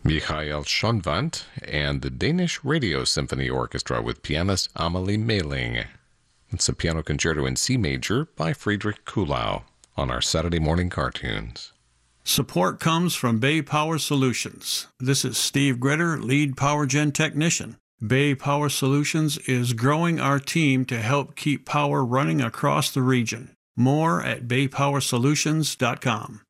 Michael Schonwandt, and the Danish Radio Symphony Orchestra with pianist Amelie Mehling. It's a piano concerto in C major by Friedrich Kuhlau on our Saturday morning cartoons. Support comes from Bay Power Solutions. This is Steve Gritter, lead power gen technician. Bay Power Solutions is growing our team to help keep power running across the region. More at baypowersolutions.com.